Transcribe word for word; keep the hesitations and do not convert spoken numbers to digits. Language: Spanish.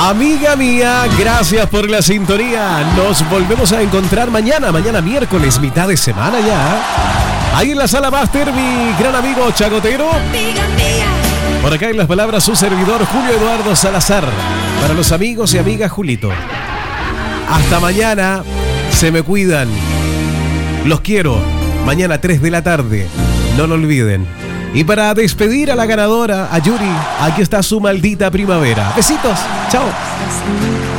Amiga mía, gracias por la sintonía. Nos volvemos a encontrar mañana, mañana miércoles, mitad de semana ya. Ahí en la sala máster, mi gran amigo Chagotero. Por acá en las palabras, su servidor Julio Eduardo Salazar. Para los amigos y amigas, Julito. Hasta mañana, se me cuidan. Los quiero. Mañana tres de la tarde. No lo olviden. Y para despedir a la ganadora, a Yuri, aquí está su maldita primavera. Besitos. Chao.